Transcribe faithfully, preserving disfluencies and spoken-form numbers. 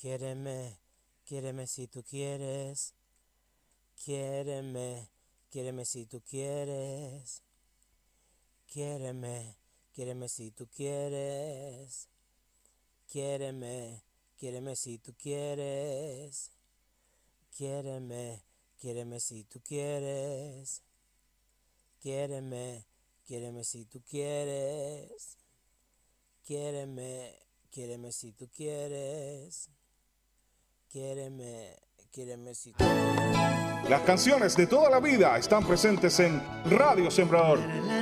Quiéreme, quiéreme si tú quieres. Quiéreme, quiéreme si tú quieres. Quiéreme, quiéreme si tú quieres. Quiéreme, quiéreme si tú quieres. Quiéreme, quiéreme si tú quieres. Quiéreme, quiéreme si tú quieres. Quiéreme, quiéreme si tú quieres. Quiéreme, quiéreme si tú quieres. Las canciones de toda la vida están presentes en Radio Sembrador.